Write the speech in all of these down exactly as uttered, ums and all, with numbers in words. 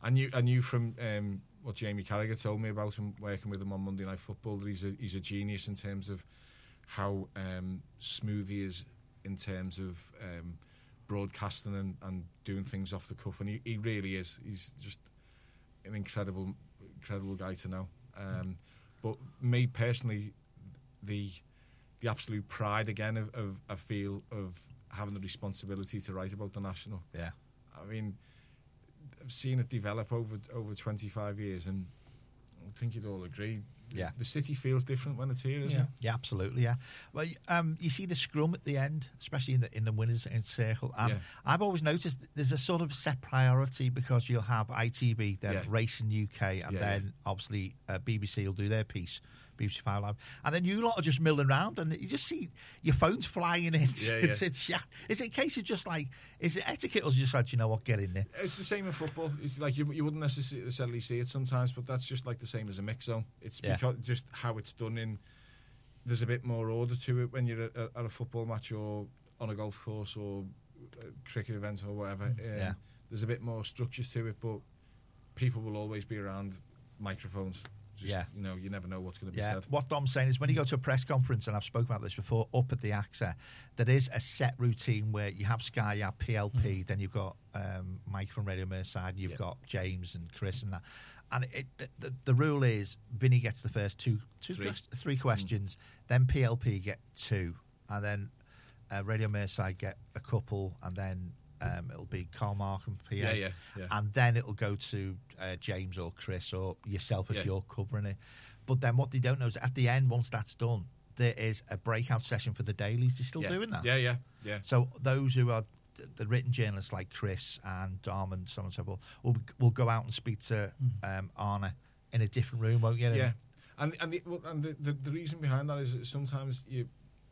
I knew I knew from um, what Jamie Carragher told me about him working with him on Monday Night Football that he's a he's a genius in terms of how um, smooth he is in terms of um, broadcasting and, and doing things off the cuff, and he, he really is. He's just an incredible, incredible guy to know. Um, but me personally, the the absolute pride again of, of I feel of having the responsibility to write about the National. Yeah, I mean, I've seen it develop over over twenty-five years, and I think you'd all agree. Yeah, the city feels different when it's here, isn't yeah. it? Yeah, absolutely. Yeah. Well, um, you see the scrum at the end, especially in the in the winners' circle, and yeah. I've always noticed there's a sort of set priority because you'll have I T V, then yeah. Racing U K, and yeah, then yeah. obviously uh, B B C will do their piece. B B C Five Live, and then you lot are just milling around, and you just see your phones flying in. It's, yeah, it's, yeah. it's, yeah. Is it a case of just like, is it etiquette, or is it just like, you know what, get in there? It's the same in football. It's like you, you wouldn't necessarily see it sometimes, but that's just like the same as a mix zone. It's yeah. because just how it's done. In there's a bit more order to it when you're at, at a football match or on a golf course or a cricket event or whatever. Um, yeah. There's a bit more structures to it, but people will always be around microphones. Just, yeah, you know, you never know what's going to be yeah. said. What Dom's saying is when you go to a press conference, and I've spoken about this before, up at the A X A, there is a set routine where you have Sky, you have P L P, mm. then you've got um, Mike from Radio Merseyside, you've yeah. got James and Chris and that. And it, it, the, the rule is Vinny gets the first two, two three, quest- three questions, mm. then P L P get two, and then uh, Radio Merseyside get a couple, and then Um, it'll be Carl Markham, P A, yeah, yeah, yeah. and then it'll go to uh, James or Chris or yourself if yeah. you're covering it. But then what they don't know is at the end, once that's done, there is a breakout session for the dailies. They're still yeah. doing that. Yeah, yeah, yeah. So those who are the written journalists like Chris and Dom and so on and so forth will will go out and speak to um, Arna in a different room, won't you? Yeah, and and the, well, and the, the the reason behind that is that sometimes you.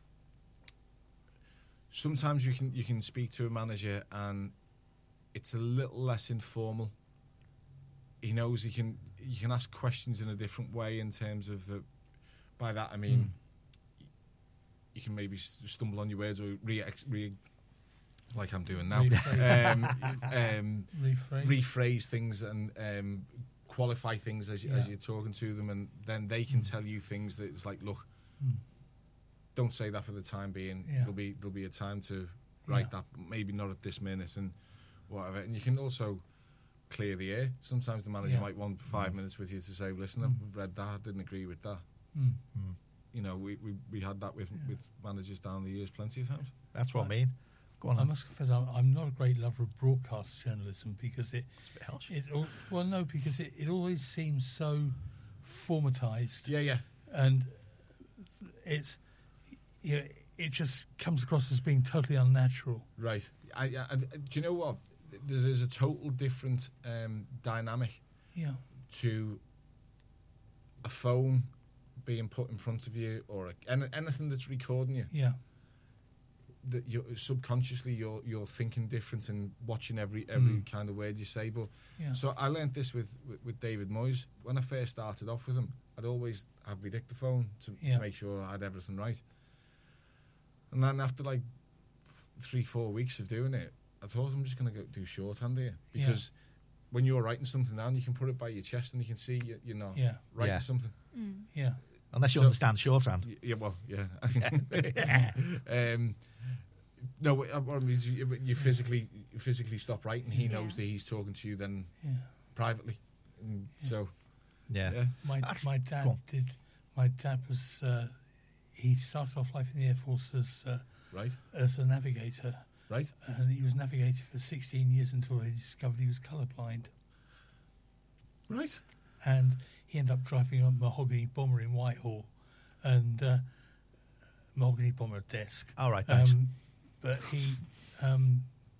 Sometimes you can you can speak to a manager and it's a little less informal. He knows he can you can ask questions in a different way in terms of the. By that I mean, mm. you can maybe stumble on your words or re, re like I'm doing now. Rephrase, um, um, rephrase. rephrase things and um, qualify things as yeah. as you're talking to them, and then they can mm. tell you things that it's like, look. Mm. Don't say that for the time being. Yeah. There'll be there'll be a time to write yeah. that, maybe not at this minute and whatever. And you can also clear the air. Sometimes the manager yeah. might want five mm. minutes with you to say, "Listen, mm. I've read that. I didn't agree with that." Mm. Mm. You know, we, we we had that with yeah. with managers down the years plenty of times. That's what I mean. Go on. I must confess, I'm, I'm not a great lover of broadcast journalism because it. It's a bit harsh. It, it, well, no, because it, it always seems so formatized. Yeah, yeah. And it's. Yeah, it just comes across as being totally unnatural. Right. I, I, I, do you know what? There is a total different um, dynamic yeah. to a phone being put in front of you or a, any, anything that's recording you. Yeah. That you're subconsciously you're you're thinking different and watching every every mm. kind of word you say. But yeah. so I learnt this with, with, with David Moyes. When I first started off with him, I'd always have my dictaphone to, yeah. to make sure I had everything right. And then after like three, four weeks of doing it, I thought I'm just going to go do shorthand here because yeah. when you're writing something down, you can put it by your chest and you can see you, you're not yeah. writing yeah. something. Mm. Yeah, unless you so, understand shorthand. Y- yeah, well, yeah. um, no, I mean, you, you physically you physically stop writing. He yeah. knows that he's talking to you then yeah. privately. And yeah. So, yeah. yeah. My That's my dad cool. did. My dad was. Uh, he started off life in the Air Force as uh, right as a navigator. Right. And he was navigating for sixteen years until they discovered he was colourblind. Right. And he ended up driving a mahogany bomber in Whitehall, and uh, mahogany bomber desk. All right, thanks. Um, but he um,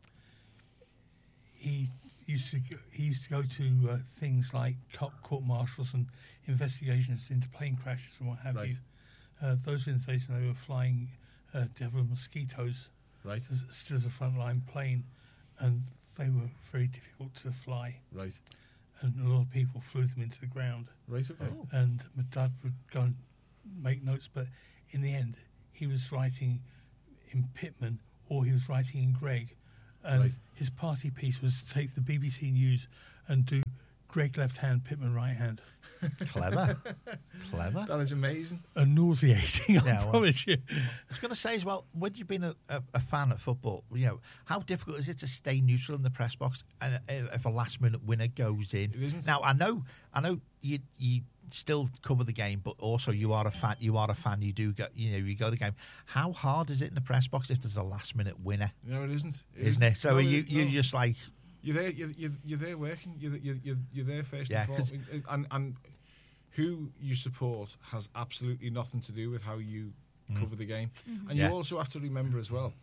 he used to go, he used to go to uh, things like court martials and investigations into plane crashes and what have right. you. Uh, those were in the days when they were flying uh, Devil mosquitoes. Right. As, still as a frontline plane, and they were very difficult to fly. Right. And a lot of people flew them into the ground. Right. Okay. Oh. And my dad would go and make notes, but in the end, he was writing in Pitman or he was writing in Greg, and right. his party piece was to take the B B C News and do Greg left hand, Pittman right hand. Clever. Clever. That is amazing. And nauseating, I Yeah, well, promise you. I was going to say as well, when you've been a, a, a fan of football, you know, how difficult is it to stay neutral in the press box and if a last minute winner goes in? It isn't. Now, I know, I know you you still cover the game, but also you are a fan. You are a fan. You do go, you know, you go to the game. How hard is it in the press box if there's a last minute winner? No, it isn't. It Isn't it? So no, are you it- you're no. just like. You're there. You're, you're, you're there working. You're, you're, you're, you're there first Yeah, and foremost. And, and who you support has absolutely nothing to do with how you Mm. cover the game. And Yeah. you also have to remember as well,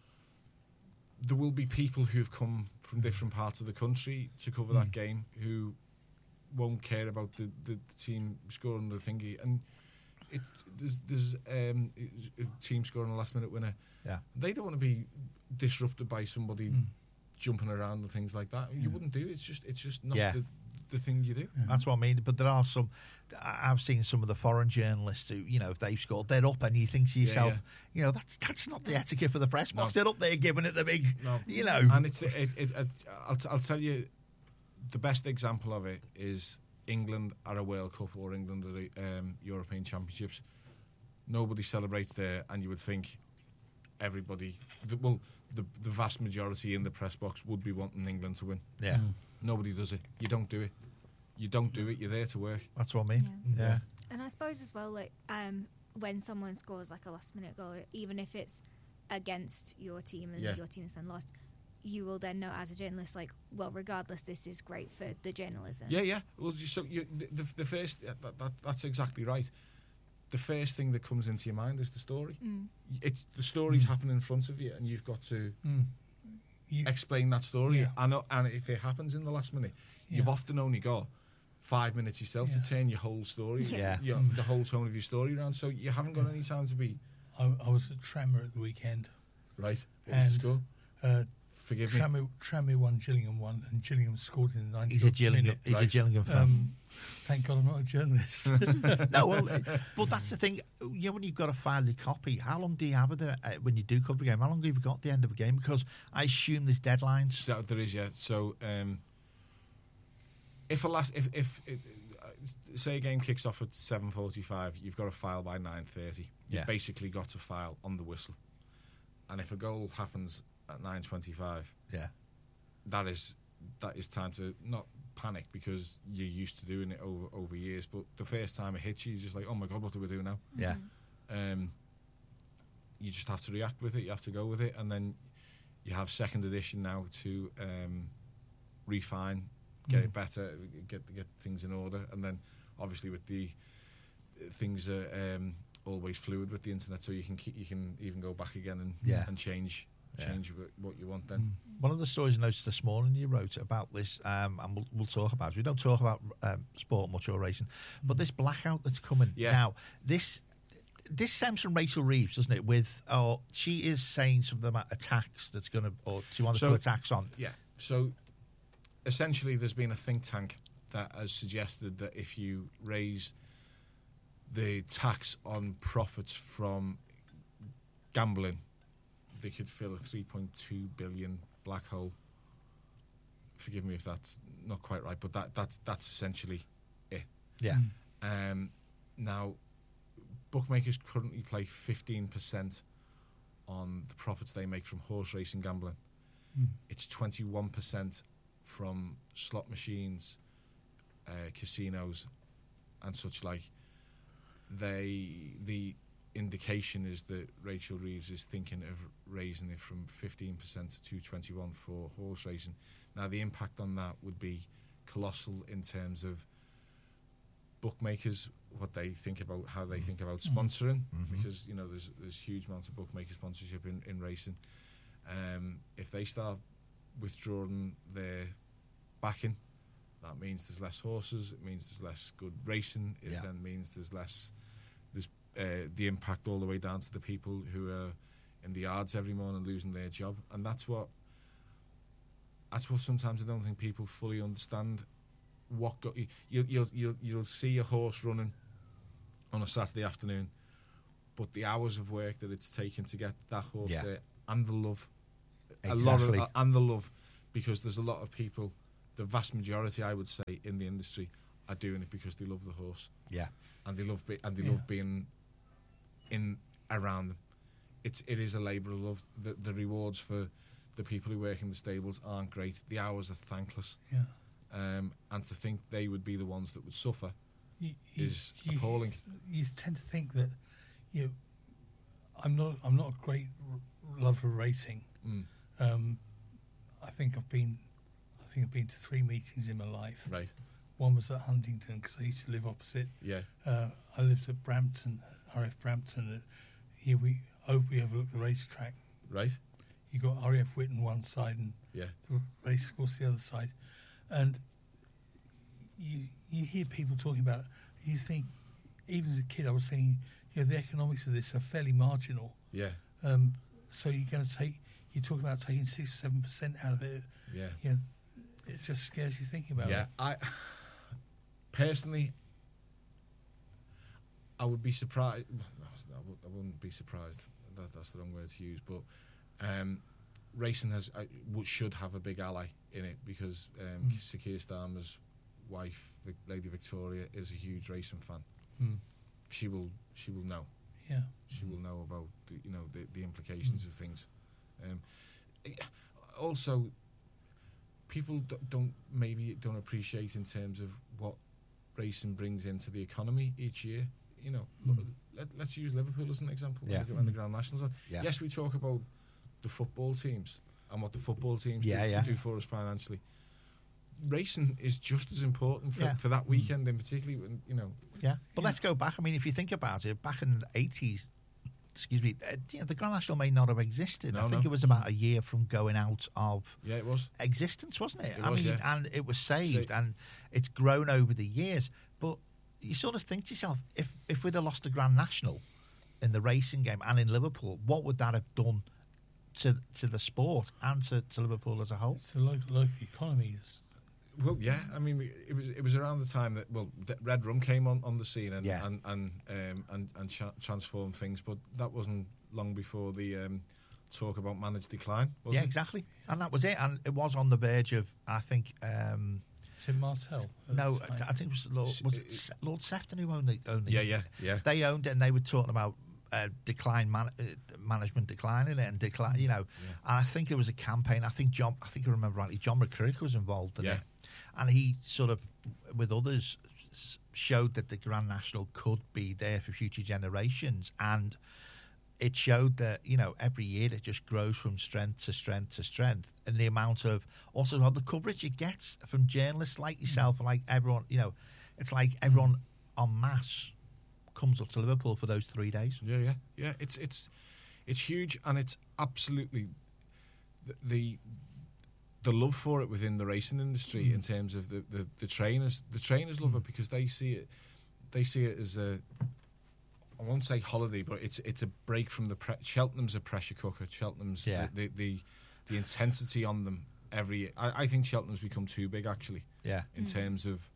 there will be people who've come from different parts of the country to cover Mm. that game who won't care about the, the, the team scoring the thingy. And it, there's, there's um, a team scoring a last minute winner. Yeah. They don't want to be disrupted by somebody Mm. jumping around and things like that. You wouldn't do it. It's just it's just not Yeah. the, the thing you do. That's what I mean. But there are some. I- I've seen some of the foreign journalists who, you know, if they've scored, they're up, and you think to yourself, yeah. you know, that's that's not the etiquette for the press box. No. They're up there giving it the big, No. you know. And it's it, it, it, I'll, t- I'll tell you, the best example of it is England at a World Cup or England at the um, European Championships. Nobody celebrates there, and you would think everybody, the, well, the the vast majority in the press box would be wanting England to win. Yeah, Nobody does it. You don't do it. You don't do it. You're there to work. that's what I mean. Yeah. Yeah, And I suppose as well, like um, when someone scores like a last minute goal, even if it's against your team and Yeah. your team has then lost, you will then know as a journalist, like, well, regardless, this is great for the journalism. Yeah, yeah. Well, you- so you, the, the, the first, that, that, that's exactly right. The first thing that comes into your mind is the story. Mm. It's the story's happening in front of you, and you've got to Mm. You, explain that story. Yeah. And, and if it happens in the last minute, you've Yeah. often only got five minutes yourself Yeah. to turn your whole story, Yeah. your, Mm. the whole tone of your story around. So you haven't got Yeah. any time to be I, I was at Tranmere at the weekend. right. What was the And- score? Uh, Forgive me. Tranmere, Tranmere won, Gillingham won, and Gillingham scored in the he's ninetieth a Gillingham. minute. He's Right. a Gillingham fan. Um, thank God I'm not a journalist. no, well, uh, but that's the thing. You know, when you've got to file your copy, how long do you have it uh, when you do cover a game? How long have you got at the end of a game? Because I assume there's deadlines. So there is, yeah. So um, if a last, if if it, uh, say a game kicks off at seven forty-five, you've got to file by nine thirty. Yeah. You've basically got to file on the whistle. And if a goal happens at nine twenty-five, Yeah, that is that is time to not panic because you're used to doing it over over years. But the first time it hits you, you're just like, oh my god, what do we do now? yeah, Um, you just have to react with it. You have to go with it, and then you have second edition now to um, refine, get Mm. it better, get get things in order, and then obviously with the things are um, always fluid with the internet, so you can keep, you can even go back again and Yeah. and change Yeah. change wh- what you want. Then One of the stories I noticed this morning you wrote about this, um, and we'll, we'll talk about it. We don't talk about um, sport much or racing, but this blackout that's coming Yeah. now. This this stems from Rachel Reeves, doesn't it? With oh, she is saying something about a tax that's going to, or she wants to So- put a tax on. yeah. So essentially, there's been a think tank that has suggested that if you raise the tax on profits from gambling, they could fill a three point two billion black hole. Forgive me if that's not quite right, but that that's that's essentially it. Yeah, Um, now, bookmakers currently play fifteen percent on the profits they make from horse racing gambling. Mm. It's twenty-one percent from slot machines, uh, casinos, and such like. They the indication is that Rachel Reeves is thinking of raising it from fifteen percent to twenty-one for horse racing. Now, the impact on that would be colossal in terms of bookmakers, what they think about, how they think about sponsoring, Mhm. because you know there's there's huge amounts of bookmaker sponsorship in in racing. Um, if they start withdrawing their backing, that means there's less horses. It means there's less good racing. It Yeah. then means there's less. There's uh, the impact all the way down to the people who are in the yards every morning losing their job, and that's what. That's what sometimes I don't think people fully understand. What got you? You'll you'll you'll, you'll see a horse running on a Saturday afternoon, but the hours of work that it's taken to get that horse Yeah. there, and the love, a Exactly. lot of and the love, because there's a lot of people the vast majority, I would say, in the industry are doing it because they love the horse. Yeah, and they love be- and they Yeah. love being in around them. It's it is a labour of love. The, the rewards for the people who work in the stables aren't great. The hours are thankless. Yeah. Um, and to think they would be the ones that would suffer You, you, is you, appalling. You tend to think that, you know, I'm not I'm not a great r- lover of racing. Mm. Um, I think I've been I think I've been to three meetings in my life. Right. One was at Huntington because I used to live opposite. Yeah. Uh, I lived at Brampton, R F Brampton. And here we over we overlook the racetrack. Right. You got R A F Whitton one side and Yeah. the race course the other side, and you you hear people talking about it. You think, even as a kid, I was thinking, you know, the economics of this are fairly marginal. Yeah. Um, so you're going to take, you're talking about taking six, seven percent out of it. Yeah. You know, it just scares you thinking about Yeah. it. I personally, I would be surprised. No, I wou- I wouldn't be surprised. That, that's the wrong word to use. But um, racing has uh, w- should have a big ally in it because um, Mm. Sir Keir Starmer's wife, Vic- Lady Victoria, is a huge racing fan. Mm. She will. She will know. Yeah. She will know about the, you know the, the implications Mm. of things. Um, eh, also, people d- don't maybe don't appreciate in terms of what racing brings into the economy each year. You know, Mm. look, let, let's use Liverpool as an example. Yeah. When the, when the Grand Nationals on. Yeah. Yes, we talk about the football teams and what the football teams Yeah, do, yeah. do for us financially. Racing is just as important for, Yeah. for that weekend, in particularly when you know. yeah. But Yeah. let's go back. I mean, if you think about it, back in the eighties, excuse me, uh, you know, the Grand National may not have existed. No, I think no. it was about a year from going out of Yeah, it was. existence, wasn't it? It I was, mean, yeah. and it was saved, So- and it's grown over the years. But you sort of think to yourself, if if we'd have lost the Grand National in the racing game and in Liverpool, what would that have done to to the sport and to, to Liverpool as a whole? It's the local, local economy. Is, Well, yeah. I mean, we- it was it was around the time that well, D- Red Rum came on, on the scene and Yeah. and and um, and, and cha- transformed things, but that wasn't long before the um, talk about managed decline. Was Yeah, it? exactly. And that was it. And it was on the verge of, I think, um, St Martel. at no, the time. I think it was Lord, was it Se- Lord Sefton who owned the, owned the Yeah, yeah, yeah. They owned it, and they were talking about uh, decline man- uh, management declining it and decline. You know, and I think there was a campaign. I think John, I think I remember rightly, John McCrick was involved in Yeah. it, and he sort of, with others, s- showed that the Grand National could be there for future generations, and it showed that, you know, every year it just grows from strength to strength to strength, and the amount of also the coverage it gets from journalists like yourself and like everyone, you know, it's like everyone en masse comes up to Liverpool for those three days. Yeah, yeah, yeah. It's it's it's huge, and it's absolutely the the, the love for it within the racing industry in terms of the, the, the trainers. The trainers love it because they see it. They see it as a. I won't say holiday, but it's it's a break from the pre- Cheltenham's a pressure cooker. Cheltenham's Yeah. the, the the the intensity on them every year. I, I think Cheltenham's become too big actually Yeah, in terms of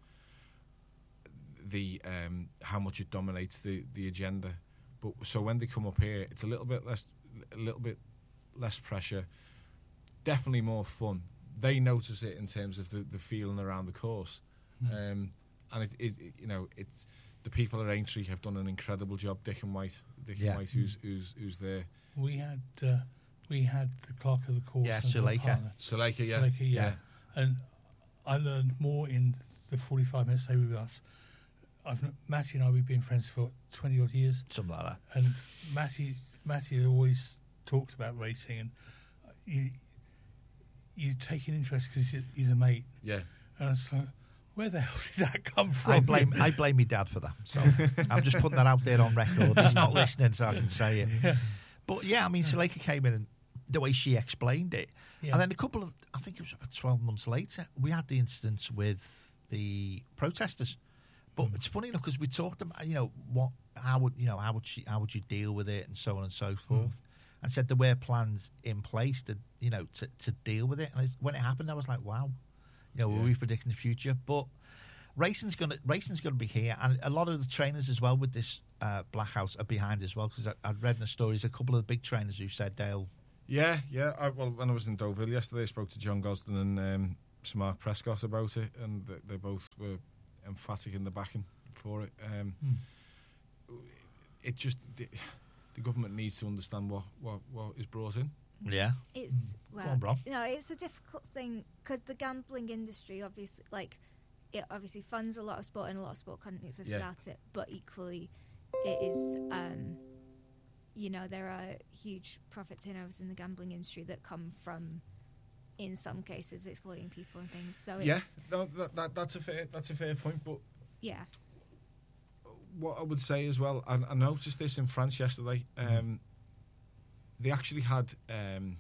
the um, how much it dominates the, the agenda. But so when they come up here, it's a little bit less, a little bit less pressure. Definitely more fun. They notice it in terms of the, the feeling around the course, um, and it, it, it you know it's the people at Aintree have done an incredible job. Dick and White, Dick Yeah. and White, who's who's who's there. We had uh, we had the clerk of the course. Yeah, and her Suleika. partner. Suleika, yeah, Suleika, yeah. yeah. And I learned more in the forty-five minutes they were with us. I've kn- Matty and I, we've been friends for twenty odd years, something like that. and Matty Matty had always talked about racing, and you you take an interest because he's, he's a mate, yeah. and it's like, where the hell did that come from? I blame I blame my dad for that. So I'm just putting that out there on record. He's not listening, so I can say it. Yeah. But yeah, I mean, Suleika came in and the way she explained it, Yeah. and then a couple of, I think it was about twelve months later, we had the incidents with the protesters. But it's funny enough because we talked about, you know, what, how would you know, how would she, how would you deal with it, and so on and so forth, and said there were plans in place to, you know, to, to deal with it. And it's, when it happened, I was like, wow, you know, Yeah. were we predicting the future? But racing's gonna racing's gonna be here, and a lot of the trainers as well with this uh, Blackhouse are behind as well, because I've read in the stories a couple of the big trainers who said they'll. Yeah, yeah. I, well, when I was in Deauville yesterday, I spoke to John Gosden and um, asked Mark Prescott about it, and they, they both were emphatic in the backing for it. Um, mm. It just the, the government needs to understand what, what, what is brought in. Yeah, it's well, Go on, Bron. you know, it's a difficult thing because the gambling industry, obviously, like it obviously funds a lot of sport and a lot of sport content exists yeah. without it, but equally, it is. Um, you know, there are huge profit turnovers in the gambling industry that come from, in some cases, exploiting people and things. So yeah, it's, no, that, that that's a fair that's a fair point. But yeah, what I would say as well, I, I noticed this in France yesterday. Um, they actually had um,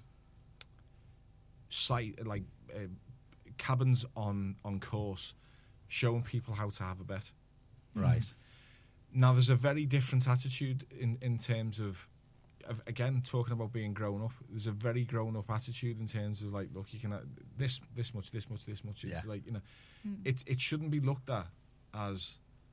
site like uh, cabins on on course, showing people how to have a bet. Right. Now, there's a very different attitude in, in terms of, of, again, talking about being grown up. There's a very grown up attitude in terms of like, look, you can have this, this much, this much, this much. It's yeah. like, you know, mm. it it shouldn't be looked at as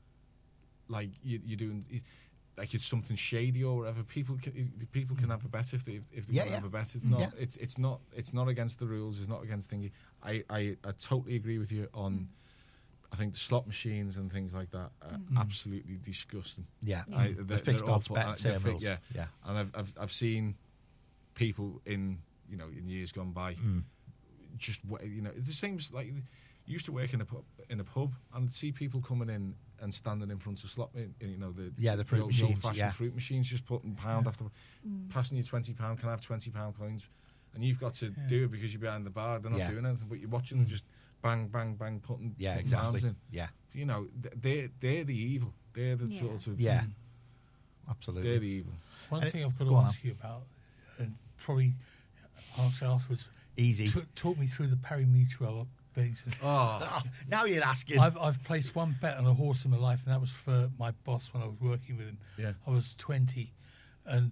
like you, you're doing, like it's something shady or whatever. People can, people can have a bet if they if they yeah, want to yeah. have a bet. It's not yeah. it's it's not it's not against the rules. It's not against thingy. I I, I totally agree with you on. Mm. I think the slot machines and things like that are mm. absolutely disgusting. Yeah, I, mm. they're, the fixed they're odds awful. bet They're fi- rules. yeah, yeah. And I've, I've I've seen people in you know in years gone by mm. just you know the same as like used to work in a pub, in a pub and see people coming in and standing in front of slot you know the yeah the fruit the, machines the old-fashioned yeah. fruit machines just putting pound yeah. after mm. passing you twenty pound. Can I have twenty pound coins? And you've got to yeah. do it because you're behind the bar. They're not yeah. doing anything, but you're watching them just bang bang bang putting, yeah putting exactly pounds in. yeah. You know, they're, they're the evil. They're the yeah. sort of... Yeah, absolutely. They're the evil. One And thing it, I've got to go ask you about, and probably answer afterwards, easy. T- talk me through the pari-mutuel betting system. Oh. oh, now you're asking. I've, I've placed one bet on a horse in my life, and that was for my boss when I was working with him. Yeah. I was twenty, and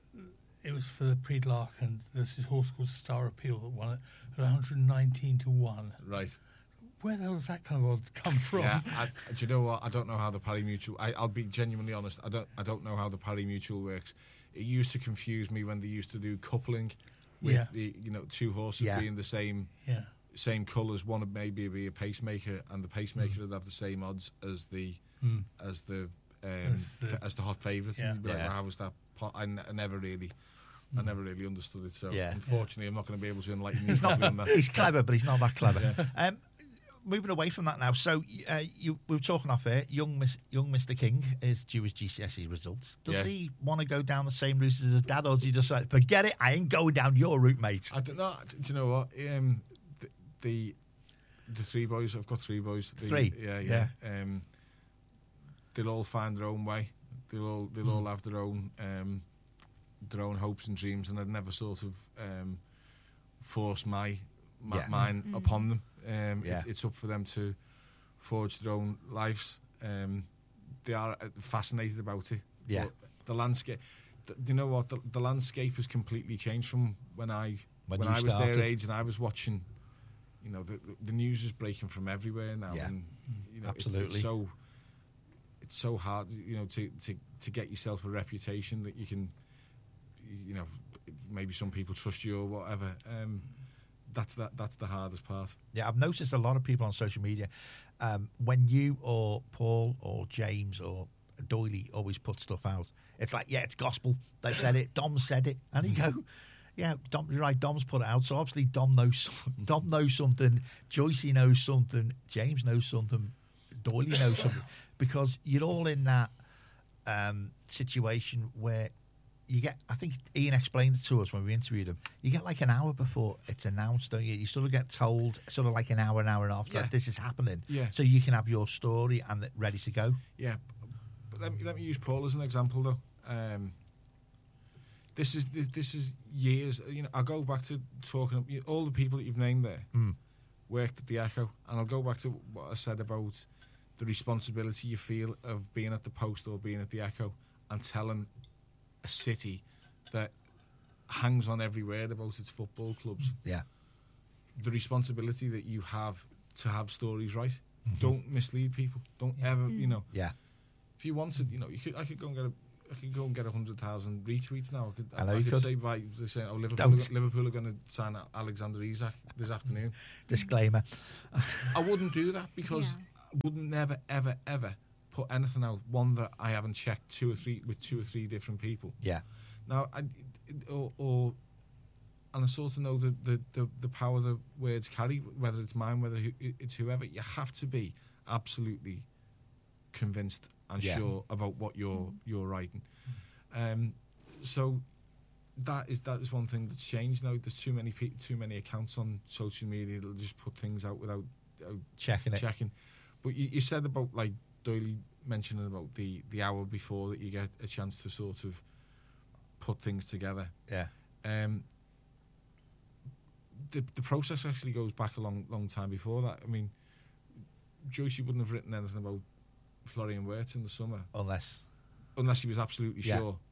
it was for the Prix de l'Arc, and there's this horse called Star Appeal that won it at one hundred nineteen to one. Right. Where the hell does that kind of odds come from? Yeah, I, do you know what? I don't know how the pari-mutuel... I, I'll be genuinely honest. I don't I don't know how the pari-mutuel works. It used to confuse me when they used to do coupling with Yeah. the you know two horses Yeah. being the same Yeah. same colours. One would maybe be a pacemaker, and the pacemaker would have the same odds as the Mm. as the um, As the- f- as the hot favourite. Yeah. And you'd be like, Yeah. well, how was that? Po-? I, n- I never really. I never really understood it. So Yeah. unfortunately, I'm not going to be able to enlighten you he's not. properly on that. He's clever, but he's not that clever. Yeah. Um, moving away from that now. So uh, you we were talking off air. Young Miss, young Mister King is due his G C S E results. Does Yeah. he want to go down the same route as his dad, or does he just like, forget it? I ain't going down your route, mate. I don't know. Do you know what? Um, the, the the three boys. I've got three boys. The, Three? Yeah, yeah. Um, they'll all find their own way. They'll all they'll Mm. all have their own um, their own hopes and dreams, and I'd never sort of um, force my, my Yeah. mine Mm. upon them. Um, Yeah. it, it's up for them to forge their own lives. Um, they are uh, fascinated about it. Yeah. But the landscape. th- Do you know what? The, the landscape has completely changed from when I When when, you I was started. their age and I was watching. You know, the, the, the news is breaking from everywhere now, Yeah. and you know, it's- Absolutely. it's so it's so hard, you know, to, to, to get yourself a reputation that you can, you know, maybe some people trust you or whatever. Um, that's that. That's the hardest part. Yeah, I've noticed a lot of people on social media, um, when you or Paul or James or Doyley always put stuff out, it's like, yeah, it's gospel. They've said it. Dom said it. And you go, yeah, Dom, you're right, Dom's put it out. So obviously Dom knows, Dom knows something, Joycey knows something, James knows something, Doyley knows something. Because you're all in that um, situation where you get, I think Ian explained it to us when we interviewed him, you get like an hour before it's announced, don't you? You sort of get told sort of like an hour, an hour and a half, Yeah. like this is happening. Yeah. So you can have your story and it ready to go. Yeah, but let me, let me use Paul as an example though. Um, this is this is years. You know, I'll go back to talking you know, all the people that you've named there Mm. worked at the Echo, and I'll go back to what I said about the responsibility you feel of being at the Post or being at the Echo and telling a city that hangs on every word about its football clubs. Yeah. The responsibility that you have to have stories right. Mm-hmm. Don't mislead people. Don't ever, you know. Yeah. If you wanted, you know, you could. I could go and get a, I could go and get a hundred thousand retweets now. I could, I know I you could, could. say by they're saying, "Oh, Liverpool, Don't. are, Liverpool are going to sign Alexander Isak this afternoon." Disclaimer. I wouldn't do that because Yeah. I wouldn't never, ever, ever put anything out. One that I haven't checked two or three with two or three different people. Yeah. Now, I, or, or and I sort of know the, the, the, the power the words carry, whether it's mine, whether it's whoever. You have to be absolutely convinced and Yeah. sure about what you're you're writing. Um, so that is that is one thing that's changed now. There's too many pe- too many accounts on social media that'll just put things out without, without Checking it. checking. But you, you said about like Doyley mentioning about the the hour before that you get a chance to sort of put things together. Yeah. Um, the the process actually goes back a long long time before that. I mean, Joyce wouldn't have written anything about Florian Wirtz in the summer Unless. unless he was absolutely Yeah. sure.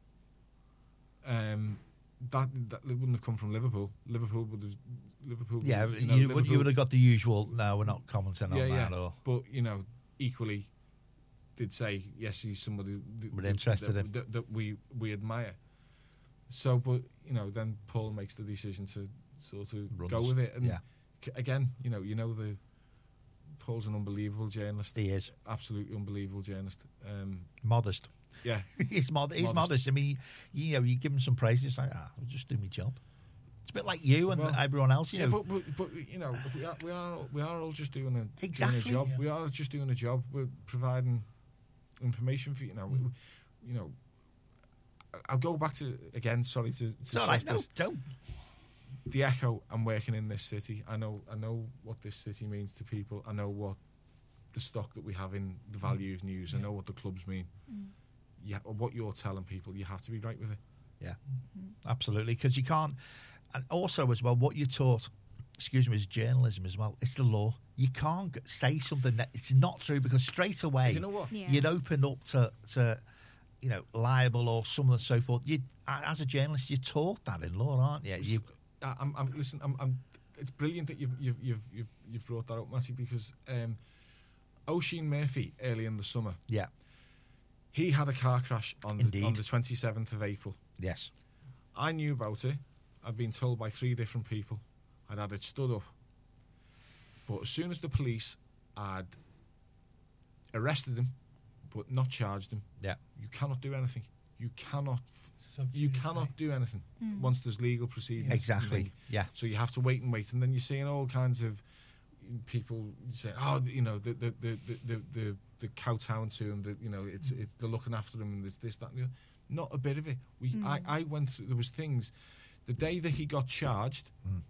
Um, that that wouldn't have come from Liverpool. Liverpool would have. Liverpool. Would Yeah, have, you, know, you, Liverpool, would, you would have got the usual, no, we're not commenting on Yeah, that. yeah. Or But you know, equally, did say yes, he's somebody that, We're that- interested that, in. that, that we we admire. So, but you know, then Paul makes the decision to sort of Runs. go with it, and Yeah. c- again, you know, you know the Paul's an unbelievable journalist, He is. absolutely unbelievable journalist. Um, Modest. yeah, he's, mod- he's modest. Modest. I mean, you know, you give him some praise, it's like, ah, I'll just do my job. It's a bit like you and Well, everyone else, you yeah, know. but, but but you know, we are we are all, we are all just doing a Exactly. doing a job. Yeah. We are just doing a job. We're providing information for you know. We, we- you know, I'll go back to again. Sorry to, to It's all right, stress no, this. don't. The Echo. I'm working in this city. I know. I know what this city means to people. I know what the stock that we have in the values news. I Yeah. know what the clubs mean. Mm. Yeah, what you're telling people, you have to be right with it. Yeah, absolutely. Because you can't. And also, as well, what you're taught, excuse me, is journalism as well. It's the law. You can't g- say something that it's not true because straight away You know what? Yeah. you'd open up to, to, you know, libel or so on and so forth. You, as a journalist, you're taught that in law, aren't you? you I- I'm, I'm listen. I'm, I'm. It's brilliant that you've you've you've you've, you've brought that up, Matty, because um, Oisin Murphy early in the summer, yeah, he had a car crash on the, Indeed. on the twenty-seventh of April. yes, I knew about it. I'd been told by three different people. I'd had it stood up. But as soon as the police had arrested him, but not charged him, yeah, you cannot do anything. You cannot. Sub You judice, cannot eh? do anything Mm. once there's legal proceedings. exactly, yeah, So you have to wait and wait, and then you're seeing all kinds of people saying, "Oh, you know, the the the the the, the, the kowtown to him. That you know, it's it's they're looking after him, and there's this, that, and the other." Not a bit of it. We, Mm. I, I went through. There was things. The day that he got charged, Mm.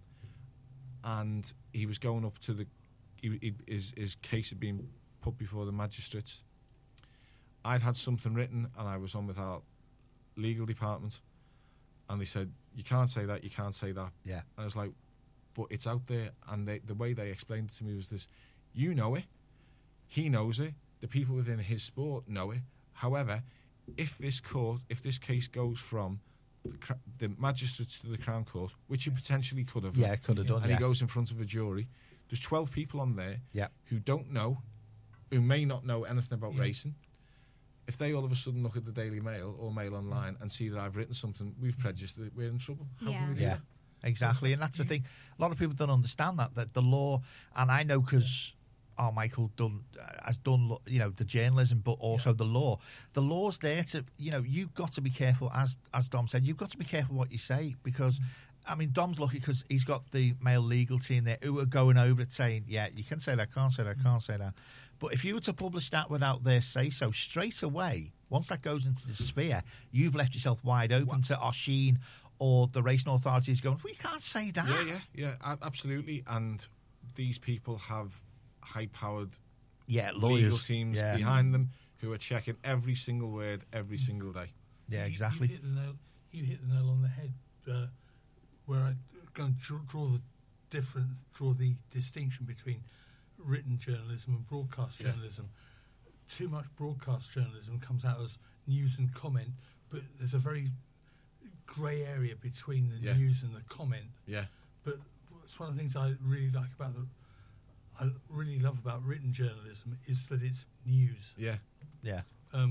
and he was going up to the, he, he, his his case had been put before the magistrates. I'd had something written, and I was on with our legal department, and they said, "You can't say that. You can't say that." yeah, And I was like, but it's out there. And they, the way they explained it to me was this: you know it, he knows it, the people within his sport know it. However, if this court, if this case goes from the, cra- the magistrates to the Crown Court, which it potentially could have, yeah, could have done, and yeah, he goes in front of a jury, there's twelve people on there yeah, who don't know, who may not know anything about Yeah. racing. If they all of a sudden look at the Daily Mail or Mail Online and see that I've written something, we've prejudiced it, we're in trouble. How Yeah. can we do yeah. that? Exactly, and that's the thing. A lot of people don't understand that that the law, and I know because oh, Michael done uh, has done lo- you know the journalism, but also Yeah. the law. The law's there to you know you've got to be careful, as as Dom said, you've got to be careful what you say because. I mean, Dom's lucky because he's got the male legal team there who are going over it saying, yeah, you can say that, can't say that, can't say that. But if you were to publish that without their say-so, straight away, once that goes into the sphere, you've left yourself wide open What? to Oshin or the racing authorities going, well, you can't say that. Yeah, yeah, yeah, a- absolutely. And these people have high-powered Yeah, legal lawyers. teams yeah. behind them who are checking every single word every single day. Yeah, You- exactly. You hit the nail, you hit the nail on the head. Uh, where I going to draw, draw the different, draw the distinction between written journalism and broadcast Yeah. journalism. Too much broadcast journalism comes out as news and comment, but there's a very grey area between the Yeah. news and the comment. Yeah, But it's one of the things I really like about the, I really love about written journalism is that it's news. yeah, Yeah. Um,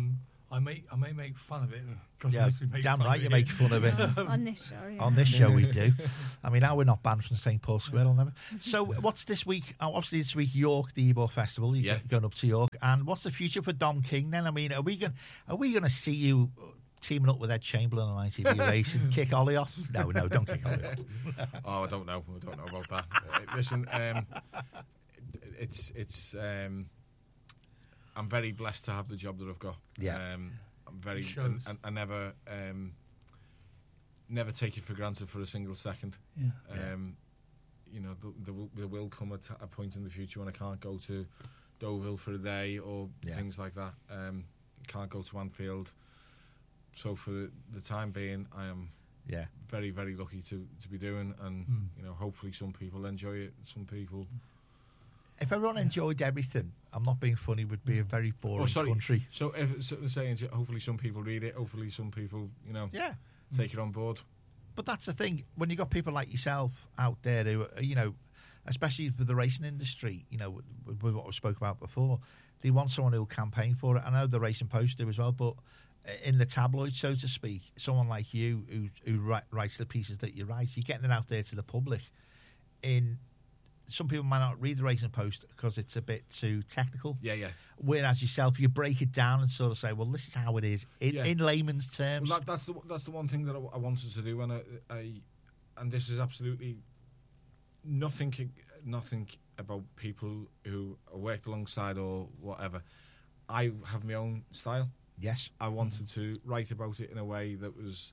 I may I may make fun of it. God yeah, damn right you make fun of it. On this show, yeah. On this show we do. I mean, now we're not banned from Saint Paul's Square. I'll never. So what's this week? Oh, obviously this week, York, the Ebor Festival. You're yeah. going up to York. And what's the future for Dom King then? I mean, are we going are we going to see you teaming up with Ed Chamberlain on I T V Racing, kick Ollie off? No, no, don't kick Ollie off. Oh, I don't know. I don't know about that. Uh, listen, um, it's it's. Um, I'm very blessed to have the job that I've got. Yeah, um, I'm very. And, and I never, um, never take it for granted for a single second. Yeah. Um, you know, th- there will there will come a, t- a point in the future when I can't go to Deauville for a day or yeah. things like that. Um, can't go to Anfield. So for the, the time being, I am yeah. very, very lucky to, to be doing, and mm. you know, hopefully some people enjoy it. Some people. If everyone yeah. enjoyed everything, I'm not being funny, would be a very boring oh, sorry. country. So, if, so saying, hopefully some people read it. Hopefully some people, you know, yeah. take it on board. But that's the thing. When you got people like yourself out there who, you know, especially for the racing industry, you know, with, with what we spoke about before, they want someone who'll campaign for it. I know the Racing Post do as well, but in the tabloid, so to speak, someone like you who who write, writes the pieces that you write, you're getting it out there to the public. In some people might not read the Racing Post because it's a bit too technical. Yeah, yeah. Whereas yourself, you break it down and sort of say, well, this is how it is in, yeah. in layman's terms. Well, that, that's the that's the one thing that I, I wanted to do, and I, I and this is absolutely nothing nothing about people who worked alongside or whatever. I have my own style. Yes, I wanted to write about it in a way that was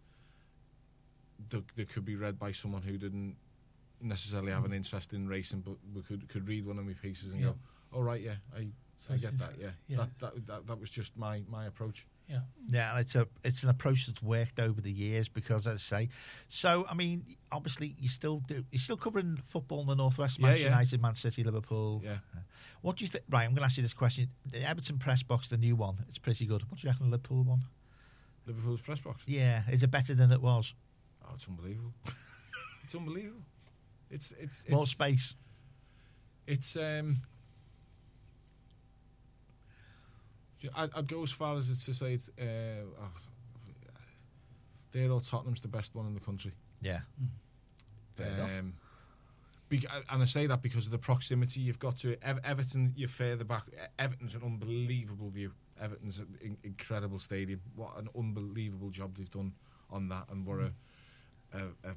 that, that could be read by someone who didn't necessarily have an interest in racing, but we could could read one of my pieces and yeah. go, "Oh right, yeah, I so I get that." Yeah, yeah. That, that that that was just my my approach. Yeah, yeah, and it's a it's an approach that's worked over the years because, as I say, so I mean, obviously you still do you're still covering football in the Northwest, Manchester yeah, yeah. United, Man City, Liverpool. Yeah. What do you think? Right, I'm going to ask you this question: the Everton press box, the new one, it's pretty good. What do you reckon of the Liverpool one? Liverpool's press box. Yeah, is it better than it was? Oh, it's unbelievable! It's unbelievable. It's it's, it's more space. It's um. I'd, I'd go as far as to say it's, uh, oh, they're all Tottenham's the best one in the country. Yeah. Um, be, and I say that because of the proximity you've got to it. Ever, Everton, you're further back. Everton's an unbelievable view. Everton's an in, incredible stadium. What an unbelievable job they've done on that, and what a, a, a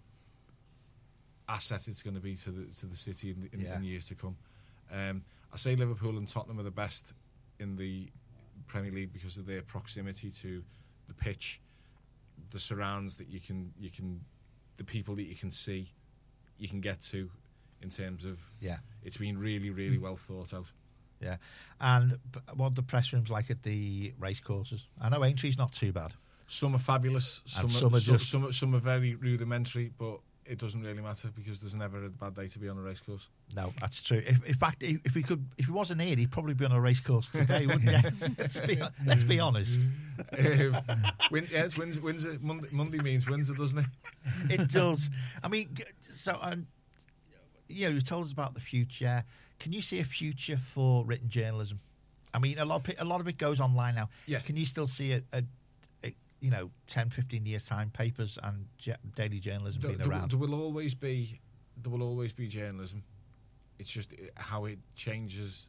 asset it's going to be to the to the city in, in, yeah. in years to come. Um, I say Liverpool and Tottenham are the best in the Premier League because of their proximity to the pitch, the surrounds that you can you can, the people that you can see, you can get to, in terms of yeah, it's been really really well thought out. Yeah, and what are the press rooms like at the race courses? I know Aintree's not too bad. Some are fabulous. Some, some are, are just some, some, some are very rudimentary, but it doesn't really matter because there's never a bad day to be on a race course. No, that's true. If, in fact, if we could, if he wasn't here, he'd probably be on a race course today, wouldn't he? let's be let's be honest. um, win, yes, Windsor, Windsor, Monday, Monday means Windsor, doesn't it? It does. I mean, so um, you know, you told us about the future. Can you see a future for written journalism? I mean, a lot of, a lot of it goes online now. Yeah. Can you still see a, a you know, ten, fifteen years time, papers and j- daily journalism there, being there around? Will, there will always be, there will always be journalism. It's just how it changes.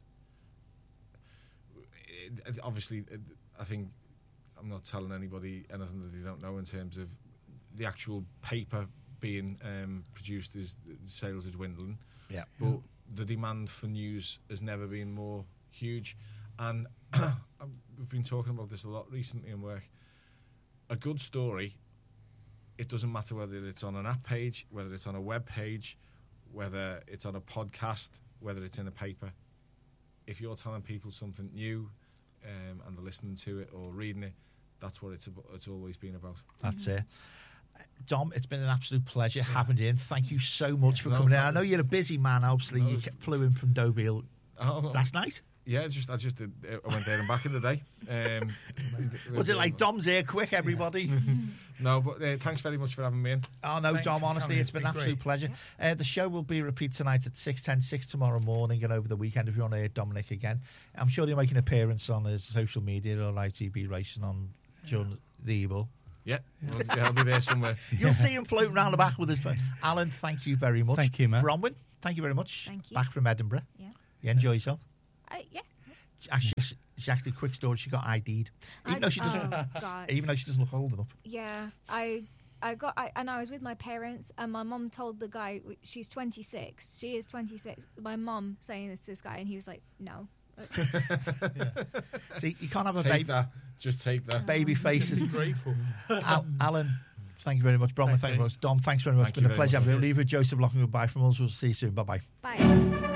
It, obviously, it, I think I'm not telling anybody anything that they don't know in terms of the actual paper being um, produced. Is sales are dwindling. Yeah, but the demand for news has never been more huge, and we've been talking about this a lot recently in work. A good story, it doesn't matter whether it's on an app page, whether it's on a web page, whether it's on a podcast, whether it's in a paper. If you're telling people something new um, and they're listening to it or reading it, that's what it's about, it's always been about. That's it. Dom, it's been an absolute pleasure yeah. having you in. Thank you so much for no, coming in. I know you're a busy man, obviously. No, you flew in from Deauville oh, last night. Yeah, just I just did, I went there and back in the day. Um, was it like Dom's here, quick, everybody? No, but uh, thanks very much for having me in. Oh no, Thanks Dom, honestly, coming. it's been an It's been absolute pleasure. Uh, the show will be repeat tonight at six ten, six tomorrow morning, and over the weekend if you want to hear Dominic again. I'm sure he'll make an appearance on his social media or I T B Racing on during the Eagle. Yeah, well, yeah, I'll be there somewhere. You'll see him floating around the back with his phone. Alan, thank you very much. Thank you, man. Bronwyn, thank you very much. Thank you. Back from Edinburgh. Yeah. You enjoy yourself? Uh, yeah. Actually, she actually, quick story, she got I D'd. Even I- though she doesn't, oh, God. even though she doesn't look old enough. Yeah, I I got I, and I was with my parents, and my mum told the guy she's twenty-six. She is twenty-six. My mum saying this to this guy, and he was like, "No." See, you can't have a Take baby that. Just take that. baby faces. Grateful. Al- Alan, thank you very much. Bronwyn, Thanks, thank you very Dave. much. Dom, thanks very much. Thank It's been you a pleasure. very We'll much. leave with Joseph Locking. Goodbye from us. We'll see you soon. Bye bye. Bye.